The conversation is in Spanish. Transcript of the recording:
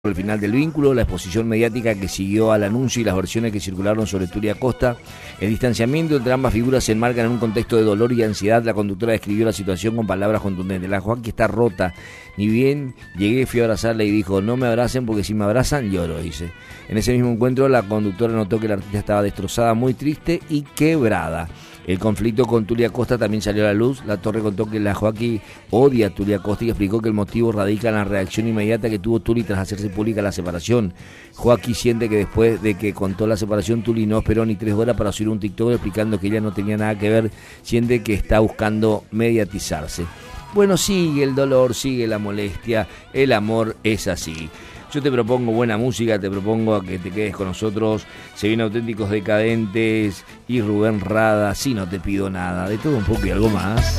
El final del vínculo, la exposición mediática que siguió al anuncio y las versiones que circularon sobre Tulia Costa, el distanciamiento entre ambas figuras se enmarcan en un contexto de dolor y ansiedad. La conductora describió la situación con palabras contundentes. La Joaquí está rota, ni bien llegué fui a abrazarla y dijo, no me abracen porque si me abrazan lloro, dice. En ese mismo encuentro la conductora notó que la artista estaba destrozada, muy triste y quebrada. El conflicto con Tulia Costa también salió a la luz. La Torre contó que la Joaquí odia a Tulia Costa y explicó que el motivo radica en la reacción inmediata que tuvo Tuli tras hacerse pública la separación. Joaquí siente que después de que contó la separación, Tuli no esperó ni 3 horas para subir un TikTok explicando que ella no tenía nada que ver. Siente que está buscando mediatizarse. Bueno, sigue el dolor, sigue la molestia, el amor es así. Yo te propongo buena música, te propongo a que te quedes con nosotros. Se vienen Auténticos Decadentes y Rubén Rada, si no te pido nada, de todo un poco y algo más.